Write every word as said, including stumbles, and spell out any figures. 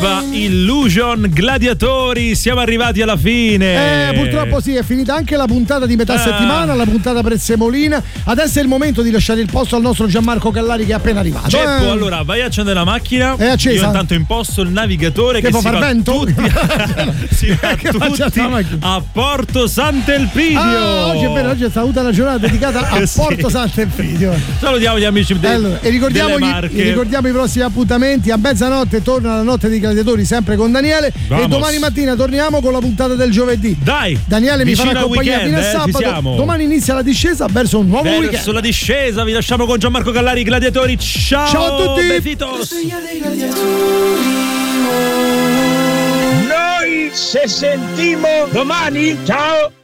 Illusion Gladiatori, siamo arrivati alla fine. Eh, purtroppo sì, è finita anche la puntata di metà ah. settimana, la puntata Prezzemolina. Adesso è il momento di lasciare il posto al nostro Gianmarco Callari che è appena arrivato. Ceppo, eh. allora vai a accendere la macchina. È accesa. Io intanto imposto il navigatore che, che può si far va vento? Tutti, si va tutti a Porto Sant'Elpidio. Ah, oggi è vero, oggi è stata una giornata dedicata a sì. Porto Sant'Elpidio. Salutiamo gli amici de- allora, e ricordiamo, gli, ricordiamo i prossimi appuntamenti. A mezzanotte torna la notte dei gladiatori sempre con Daniele. Vamos. E domani mattina torniamo con la puntata del giovedì. Dai, Daniele mi farà compagnia fino a eh, sabato. Domani inizia la discesa verso un nuovo verso weekend. Verso la discesa, vi lasciamo con Gianmarco Callari, Gladiatori. Ciao, ciao a tutti. Besitos. Noi se sentimo domani. Ciao.